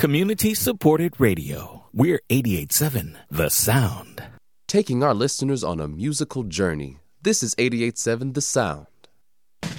Community-supported radio. We're 88.7 The Sound. Taking our listeners on a musical journey. This is 88.7 The Sound.